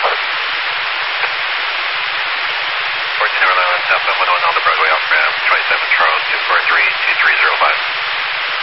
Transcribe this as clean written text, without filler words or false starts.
southbound 101 on the Broadway off ramp, 27 Charles, 243-2305.